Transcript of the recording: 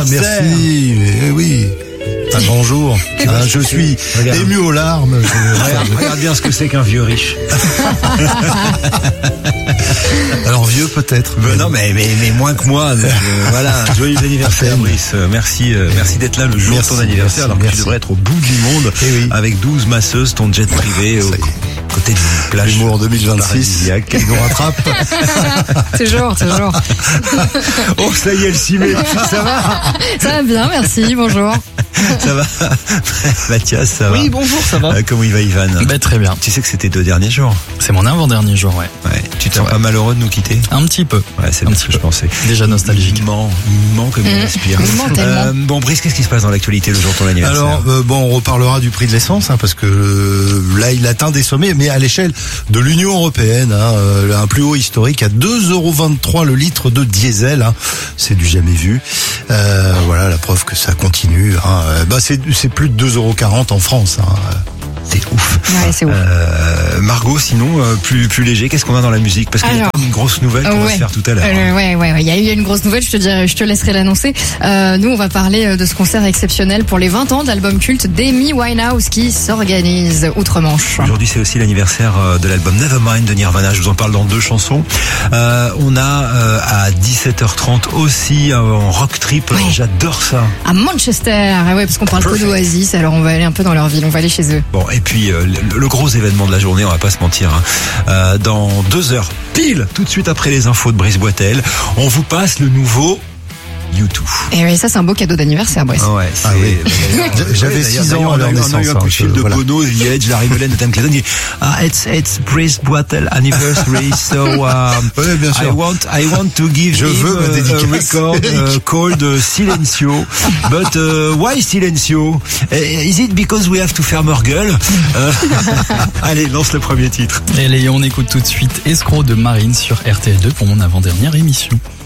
Merci, oui. Un grand jour. Je suis ému aux larmes. Regarde bien ce que c'est qu'un vieux riche. Alors vieux peut-être. Non mais moins que moi. Voilà, joyeux anniversaire Brice. Merci d'être là le jour de ton anniversaire alors que tu devrais être au bout du monde avec 12 masseuses, ton jet privé au côté d'une plage. L'humour 2026 qui nous rattrape. Toujours. Oh ça y est, elle s'y met. Ça va? Ça va bien, merci, bonjour. Ça va? Mathias, ça va? Oui, bonjour, ça va. Comment il va Ivan? Très bien. Tu sais que c'était 2 derniers jours. C'est mon avant-dernier jour, ouais. Tu te sens pas malheureux de nous quitter? Un petit peu. Ouais, c'est bien ce que je pensais. Déjà nostalgique. Il ment comme il respire. Bon, Brice, qu'est-ce qui se passe dans l'actualité le jour de ton anniversaire? Alors, on reparlera du prix de l'essence, parce que là, il atteint des sommets, mais à l'échelle de l'Union européenne, un plus haut historique à 2,23 € le litre de diesel. C'est du jamais vu. Voilà, la preuve que ça continue. C'est plus de 2,40 € en France. C'est ouf. Ouais, c'est ouf. Margot, sinon, plus léger, qu'est-ce qu'on a dans la musique? Parce qu'il y a une grosse nouvelle qu'on va se faire tout à l'heure. Il y a eu une grosse nouvelle, je te laisserai l'annoncer. Nous, on va parler de ce concert exceptionnel pour les 20 ans de l'album culte d'Amy Winehouse qui s'organise outre-Manche. Aujourd'hui, c'est aussi l'anniversaire de l'album Nevermind de Nirvana. Je vous en parle dans 2 chansons. On a à 17h30 aussi un rock trip. J'adore ça. À Manchester, parce qu'on parle que d'Oasis, alors on va aller un peu dans leur ville, on va aller chez eux. Bon, et puis le gros événement de la journée, on va pas se mentir, dans 2 heures pile, tout de suite après les infos de Brice Boitel, on vous passe le nouveau U2. Et oui, ça c'est un beau cadeau d'anniversaire, Brice. Ouais, j'avais 6 ans à leur naissance. On a eu un coup de fil de Bono, The Edge, Larry Mullen, de Tam Clayton. It's Brice Boitel anniversary, so bien sûr. I want to give him a record called Silencio. But why Silencio? Is it because we have to faire more gueule? Allez, lance le premier titre. Et on écoute tout de suite Escroc de Marine sur RTL2 pour mon avant-dernière émission.